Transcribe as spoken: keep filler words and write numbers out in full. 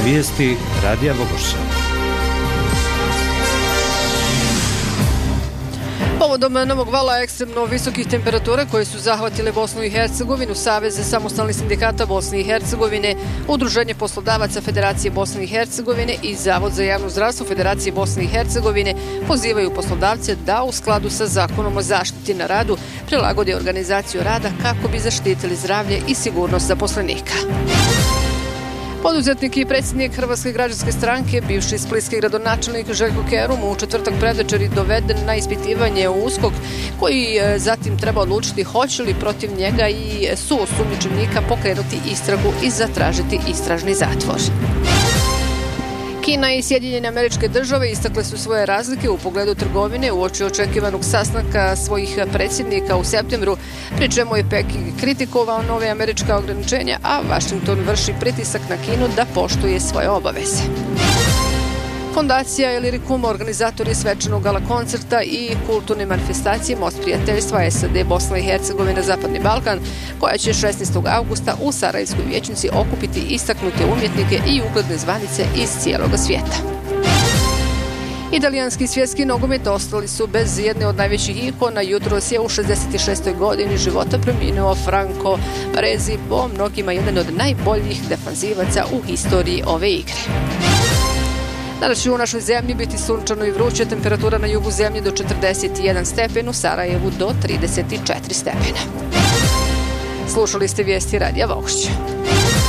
Vijesti Radija Vogošća. Povodom novog vala ekstremno visokih temperatura koje su zahvatile Bosnu i Hercegovinu, Savez samostalnih sindikata Bosne i Hercegovine, Udruženje poslodavaca Federacije Bosne i Hercegovine i Zavod za javno zdravstvo Federacije Bosne i Hercegovine pozivaju poslodavce da u skladu sa Zakonom o zaštiti na radu prilagode organizaciju rada kako bi zaštitili zdravlje i sigurnost zaposlenika. Poduzetnik i predsjednik Hrvatske građanske stranke, bivši splitski gradonačelnik Željko Kerum, u četvrtak predvečeri doveden na ispitivanje u USKOK, koji zatim treba odlučiti hoće li protiv njega i suosumnjičenika pokrenuti istragu i zatražiti istražni zatvor. Kina i Sjedinjene Američke Države istakle su svoje razlike u pogledu trgovine uoči očekivanog sastanka svojih predsjednika u septembru, pri čemu je Peking kritikovao nove američka ograničenja, a Washington vrši pritisak na Kinu da poštuje svoje obaveze. Fondacija Illyricum, organizatori svečanog gala koncerta i kulturne manifestacije Most prijateljstva S A D, Bosna i Hercegovina, Zapadni Balkan, koja će šesnaestog avgusta u Sarajevskoj vijećnici okupiti istaknute umjetnike i ugledne zvanice iz cijeloga svijeta. Italijanski svjetski nogomet ostali su bez jedne od najvećih ikona. Jutros je u šezdeset šestoj godini života preminuo Franco Baresi, po mnogima jedan od najboljih defanzivaca u historiji ove igre. Danas će u našoj zemlji biti sunčano i vruće, temperatura na jugu zemlje do četrdeset jedan stepen, u Sarajevu do trideset četiri stepena. Slušali ste vijesti Radija Vogošća.